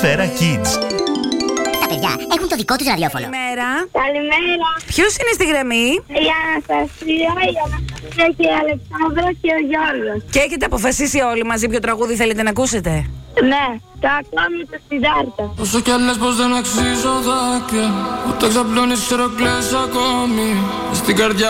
Φέρα Kids. Τα παιδιά έχουν το δικό τους ραδιόφωνο. Καλημέρα. Καλημέρα. Ποιος είναι στη γραμμή? Η Αναστασία, η Αναστασία και η Αλεξάνδρα και ο Γιώργος. Και έχετε αποφασίσει όλοι μαζί ποιο τραγούδι θέλετε να ακούσετε? Ναι, το ακόμη το Σιδάρτα. Όσο κι αν λες πως δεν αξίζω δάκρυα, ούτε ξαπλώνεις ξέρω κλαις ακόμη. Στην καρδιά